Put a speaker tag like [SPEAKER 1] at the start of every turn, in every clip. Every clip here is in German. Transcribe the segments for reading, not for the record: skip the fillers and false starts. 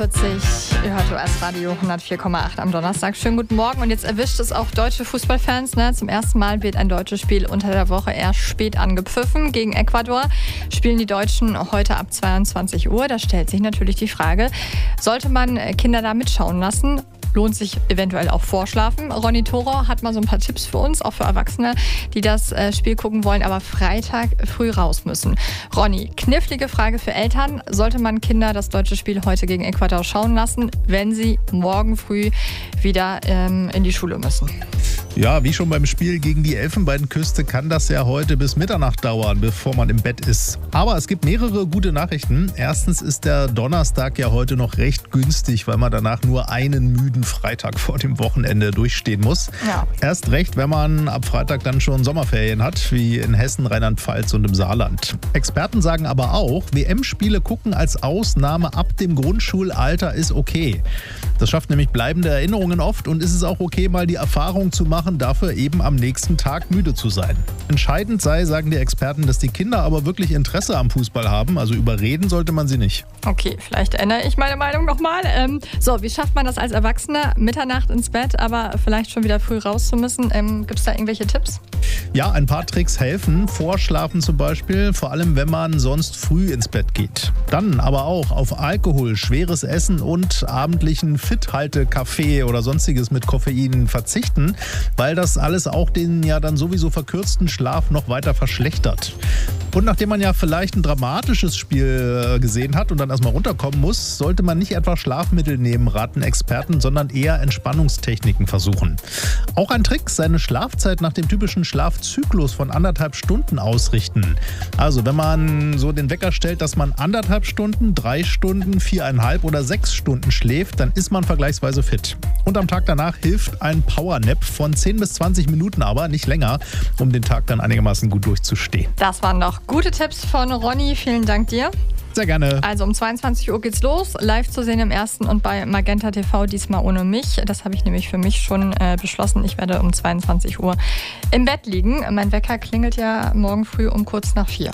[SPEAKER 1] Ihr hört US Radio 104,8 am Donnerstag. Schönen guten Morgen. Und jetzt erwischt es auch deutsche Fußballfans. Zum ersten Mal wird ein deutsches Spiel unter der Woche erst spät angepfiffen. Gegen Ecuador spielen die Deutschen heute ab 22 Uhr. Da stellt sich natürlich die Frage, sollte man Kinder da mitschauen lassen? Lohnt sich eventuell auch Vorschlafen. Ronny Thorau hat mal so ein paar Tipps für uns, auch für Erwachsene, die das Spiel gucken wollen, aber Freitag früh raus müssen. Ronny, knifflige Frage für Eltern. Sollte man Kinder das deutsche Spiel heute gegen Ecuador schauen lassen, wenn sie morgen früh wieder in die Schule müssen?
[SPEAKER 2] Ja, wie schon beim Spiel gegen die Elfenbeinküste kann das ja heute bis Mitternacht dauern, bevor man im Bett ist. Aber es gibt mehrere gute Nachrichten. Erstens ist der Donnerstag ja heute noch recht günstig, weil man danach nur einen müden Freitag vor dem Wochenende durchstehen muss.
[SPEAKER 1] Ja.
[SPEAKER 2] Erst recht, wenn man ab Freitag dann schon Sommerferien hat, wie in Hessen, Rheinland-Pfalz und im Saarland. Experten sagen aber auch, WM-Spiele gucken als Ausnahme ab dem Grundschulalter ist okay. Das schafft nämlich bleibende Erinnerungen oft und ist es auch okay, mal die Erfahrung zu machen, dafür eben am nächsten Tag müde zu sein. Entscheidend sei, sagen die Experten, dass die Kinder aber wirklich Interesse am Fußball haben, also überreden sollte man sie nicht.
[SPEAKER 1] Okay, vielleicht ändere ich meine Meinung nochmal. Wie schafft man das als Erwachsener, Mitternacht ins Bett, aber vielleicht schon wieder früh raus zu müssen? Gibt es da irgendwelche Tipps?
[SPEAKER 2] Ja, ein paar Tricks helfen. Vorschlafen zum Beispiel, vor allem wenn man sonst früh ins Bett geht. Dann aber auch auf Alkohol, schweres Essen und abendlichen Fit-Halte-Kaffee oder sonstiges mit Koffein verzichten, weil das alles auch den ja dann sowieso verkürzten Schlaf noch weiter verschlechtert. Und nachdem man ja vielleicht ein dramatisches Spiel gesehen hat und dann erstmal runterkommen muss, sollte man nicht etwa Schlafmittel nehmen, raten Experten, sondern eher Entspannungstechniken versuchen. Auch ein Trick, seine Schlafzeit nach dem typischen Schlafzyklus von 1,5 Stunden ausrichten. Also wenn man so den Wecker stellt, dass man 1,5 Stunden, 3 Stunden, 4,5 oder 6 Stunden schläft, dann ist man vergleichsweise fit. Und am Tag danach hilft ein Powernap von 10 bis 20 Minuten, aber nicht länger, um den Tag dann einigermaßen gut durchzustehen.
[SPEAKER 1] Das waren noch gute Tipps von Ronny. Vielen Dank dir.
[SPEAKER 2] Sehr gerne.
[SPEAKER 1] Also um 22 Uhr geht's los. Live zu sehen im Ersten und bei Magenta TV, diesmal ohne mich. Das habe ich nämlich für mich schon beschlossen. Ich werde um 22 Uhr im Bett liegen. Mein Wecker klingelt ja morgen früh um kurz nach 4.
[SPEAKER 3] I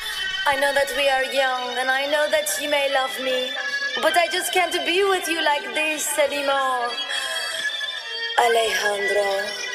[SPEAKER 3] know that we are young and I know that you may love me, but I just can't be with you like this anymore. Alejandro.